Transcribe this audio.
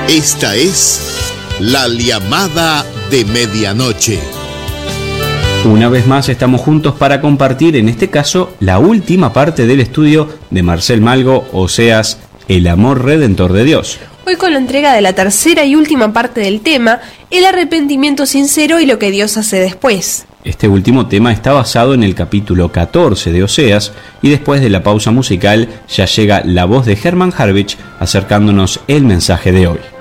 Esta es la llamada de medianoche. Una vez más estamos juntos para compartir, en este caso, la última parte del estudio de Marcel Malgo, Oseas, el amor redentor de Dios. Hoy con la entrega de la tercera y última parte del tema, el arrepentimiento sincero y lo que Dios hace después. Este último tema está basado en el capítulo 14 de Oseas, y después de la pausa musical ya llega la voz de Hermann Harwich acercándonos el mensaje de hoy.